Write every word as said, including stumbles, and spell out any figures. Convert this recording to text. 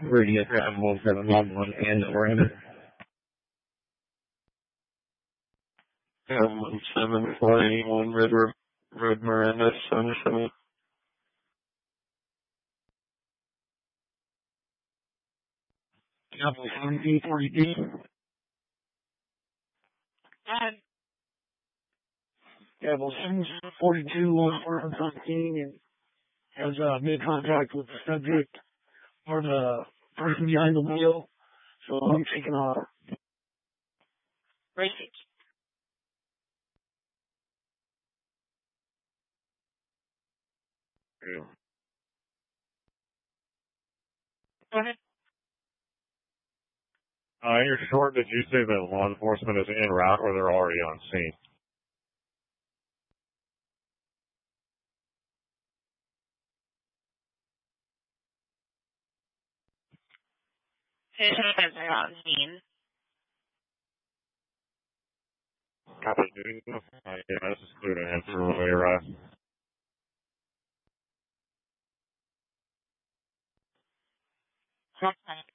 Radius at one seven one one and Miranda. one seven four eight one Red Road, Miranda, seven seven. Copy seventeen forty-two. And Yeah, well, seventeen forty-two one four seventeen and has uh, made contact with the subject or the person behind the wheel. So I'm taking off. right. Yeah. Go ahead. Uh, in your short, did you say that law enforcement is en route or they're already on scene? It says they're on scene. Copy. Uh, yeah, this is clear to answer when we arrive. Okay.